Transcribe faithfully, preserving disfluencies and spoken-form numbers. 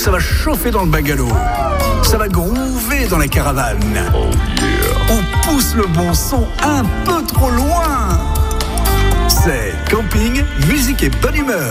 ça va chauffer dans le bungalow. Ça va groover dans la caravane. Oh yeah. On pousse le bon son un peu trop loin. C'est camping, musique et bonne humeur.